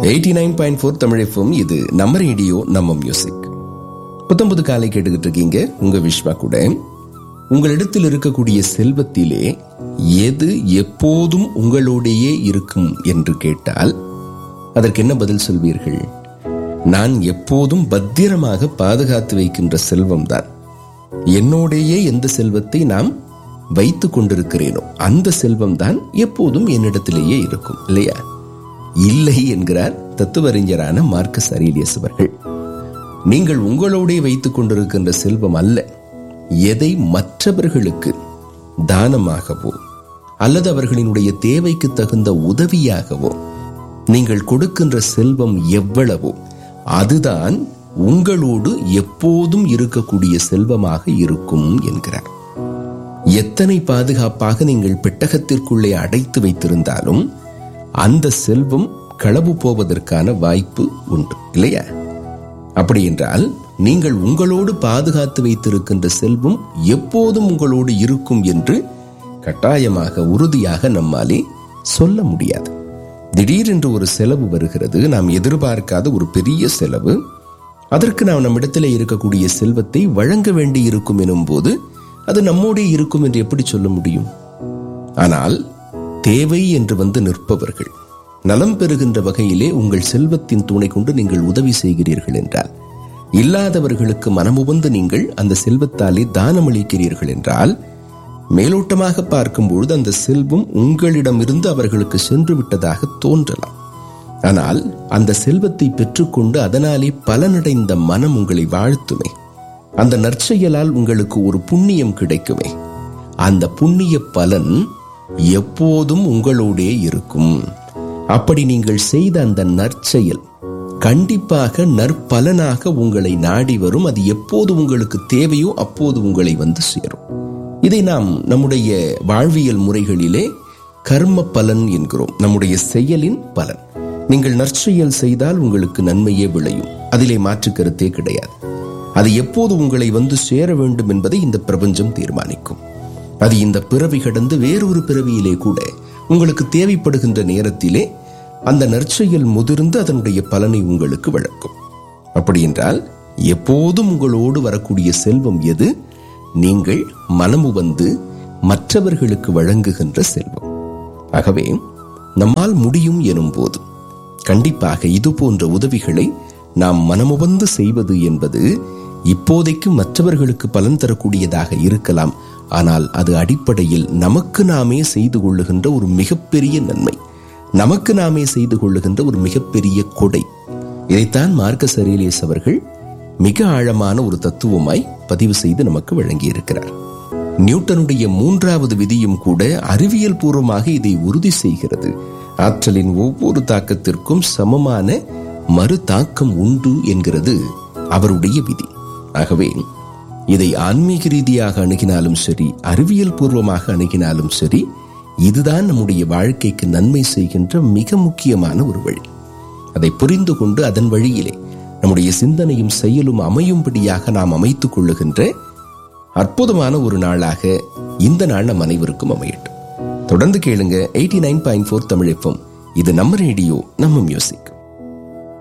89.4 Tamil FM. இது நம்ம radio, நம்ம மியூசிக். புத்தம்புது காலை கேட்டுக்கிட்டு இருக்கீங்க. உங்க விஸ்வா கூட. உங்களிடத்தில் இருக்கக்கூடிய செல்வத்திலே எது எப்போதும் உங்களோடையே இருக்கும் என்று கேட்டால் அதற்கு என்ன பதில் சொல்வீர்கள்? நான் எப்போதும் பத்திரமாக பாதுகாத்து வைக்கின்ற செல்வம் தான். என்னோடையே எந்த செல்வத்தை நாம் வைத்துக் கொண்டிருக்கிறேனோ அந்த செல்வம் தான் எப்போதும் என்னிடத்திலேயே இருக்கும், இல்லையா? இல்லை என்கிறார் தத்துவறிஞரான மார்க்கஸ் அரேலியஸ் அவர்கள். நீங்கள் உங்களோடே வைத்துக் கொண்டிருக்கின்ற செல்வம் அல்ல, எதை மற்றவர்களுக்கு தானமாகவோ அல்லது அவர்களினுடைய தேவைக்கு தகுந்த உதவியாகவோ நீங்கள் கொடுக்கின்ற செல்வம் எவ்வளவோ அதுதான் உங்களோடு எப்போதும் இருக்கக்கூடிய செல்வமாக இருக்கும் என்கிறார். எத்தனை பாதுகாப்பாக நீங்கள் பெட்டகத்திற்குள்ளே அடைத்து வைத்திருந்தாலும் அந்த செல்வம் களவு போவதற்கான வாய்ப்பு உண்டு, இல்லையா? அப்படி என்றால் நீங்கள் உங்களோடு பாதுகாத்து வைத்திருக்கின்ற செல்வம் எப்போதும் உங்களோடு இருக்கும் என்று கட்டாயமாக உறுதியாக நம்மாலே சொல்ல முடியாது. திடீரென்று ஒரு செலவு வருகிறது, நாம் எதிர்பார்க்காத ஒரு பெரிய செலவு. அதற்கு நாம் நம்மிடத்தில் இருக்கக்கூடிய செல்வத்தை வழங்க வேண்டி இருக்கும் எனும் போது அது நம்மோடே இருக்கும் என்று எப்படி சொல்ல முடியும்? ஆனால் தேவை என்று நிற்பவர்கள், நலம் பெறுகின்ற வகையிலே உங்கள் செல்வத்தின் துணை கொண்டு நீங்கள் உதவி செய்கிறீர்கள் என்றால், இல்லாதவர்களுக்கு மனமுவந்து நீங்கள் அந்த செல்வத்தாலே தானம் அளிக்கிறீர்கள் என்றால், மேலோட்டமாக பார்க்கும்பொழுது அந்த செல்வம் உங்களிடமிருந்து அவர்களுக்கு சென்று விட்டதாக தோன்றலாம். ஆனால் அந்த செல்வத்தை பெற்றுக்கொண்டு அதனாலே பலனடைந்த மனம் உங்களை வாழ்த்துமே. அந்த நற்செயலால் உங்களுக்கு ஒரு புண்ணியம் கிடைக்குமே. அந்த புண்ணிய பலன் எப்போதும் உங்களோடே இருக்கும். அப்படி நீங்கள் செய்த அந்த நற்செயல் கண்டிப்பாக நற்பலனாக உங்களை நாடி வரும். அது எப்போது உங்களுக்கு தேவையோ அப்போது உங்களை வந்து சேரும். இதை நாம் நம்முடைய வாழ்வியல் முறைகளிலே கர்ம பலன் என்கிறோம். நம்முடைய செயலின் பலன். நீங்கள் நற்செயல் செய்தால் உங்களுக்கு நன்மையே விளையும், அதிலே மாற்று கருத்தே கிடையாது. அது எப்போது உங்களை வந்து சேர வேண்டும் என்பதை இந்த பிரபஞ்சம் தீர்மானிக்கும். அது இந்த பிறவி கடந்து வேறொரு பிறவியிலே கூட உங்களுக்கு தேவைப்படுகின்ற நேரத்திலே அந்த நற்செயல் முதிர்ந்து அதனுடைய பலனை உங்களுக்கு வழங்கும். அப்படி என்றால் எப்போதும் உங்களோடு வரக்கூடிய செல்வம் எது? நீங்கள் மனமு வந்து மற்றவர்களுக்கு வழங்குகின்ற செல்வம். ஆகவே நம்மால் முடியும் எனும் போது கண்டிப்பாக இது போன்ற உதவிகளை நாம் மனமுவந்து செய்வது என்பது இப்போதைக்கு மற்றவர்களுக்கு பலன் தரக்கூடியதாக இருக்கலாம். ஆனால் அது அடிப்படையில் நமக்கு நாமே செய்து கொள்ளுகின்ற ஒரு மிகப்பெரிய நன்மை, நமக்கு நாமே செய்து கொள்ளுகின்ற ஒரு மிகப்பெரிய கொடை. இதைத்தான் மார்க்கஸ் அரேலியஸ் அவர்கள் மிக ஆழமான ஒரு தத்துவமாய் பதிவு செய்து நமக்கு வழங்கியிருக்கிறார். நியூட்டனுடைய 3வது விதியும் கூட அறிவியல் பூர்வமாக இதை உறுதி செய்கிறது. ஆற்றலின் ஒவ்வொரு தாக்கத்திற்கும் சமமான மறு தாக்கம் உண்டு என்கிறது அவருடைய விதி. ஆகவே இதை ஆன்மீக ரீதியாக அணுகினாலும் சரி, அறிவியல் பூர்வமாக அணுகினாலும் சரி, இதுதான் நம்முடைய வாழ்க்கைக்கு நன்மை செய்கின்ற மிக முக்கியமான ஒரு வழி. அதை புரிந்து கொண்டு அதன் வழியிலே நம்முடைய சிந்தனையும் செயலும் அமையும்படியாக நாம் அமைத்துக் கொள்ளுகின்ற அற்புதமான ஒரு நாளாக இந்த நாள் நம் அனைவருக்கும் அமையட்டும். தொடர்ந்து கேளுங்க 89.4 தமிழ் FM. இது நம்ம ரேடியோ, நம்ம மியூசிக்.